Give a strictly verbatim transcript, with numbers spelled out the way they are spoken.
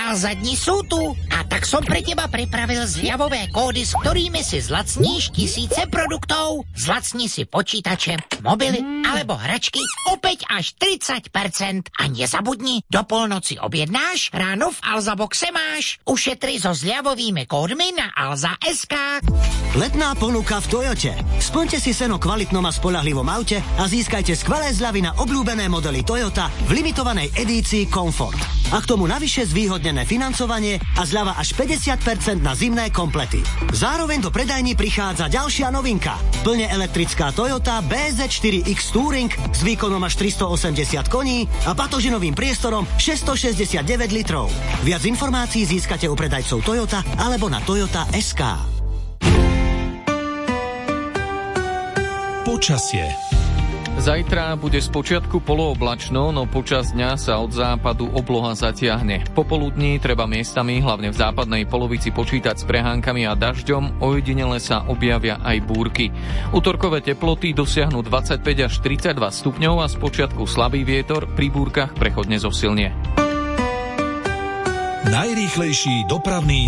Alza dni sú tu a tak som pre teba pripravil zľavové kódy, s ktorými si zlacníš tisíce produktov. Zlacni si počítače, mobily alebo hračky opäť až tridsať percent. A nezabudni, do polnoci objednáš, ráno v Alza boxe máš. Ušetri so zľavovými kódmi na alza bodka es ká. Letná ponuka v Toyote. Splňte si sen o kvalitnom a spoľahlivom aute a získajte skvelé zľavy na obľúbené modely Toyota v limitovanej edícii Comfort. A k tomu navyše zvýhodnené financovanie a zľava až päťdesiat percent na zimné komplety. Zároveň do predajní prichádza ďalšia novinka. Plne elektrická Toyota bé zet štyri iks Touring s výkonom až tristoosemdesiat koní a batožinovým priestorom šesťstošesťdesiatdeväť litrov. Viac informácií získate u predajcov Toyota alebo na toyota bodka es ká. Počasie. Zajtra bude spočiatku polooblačno, no počas dňa sa od západu obloha zatiahne. Popoludní treba miestami, hlavne v západnej polovici, počítať s prehánkami a dažďom, ojedinele sa objavia aj búrky. Utorkové teploty dosiahnu dvadsaťpäť až tridsaťdva stupňov a spočiatku slabý vietor, pri búrkach prechodne zosilnie. Najrýchlejší dopravný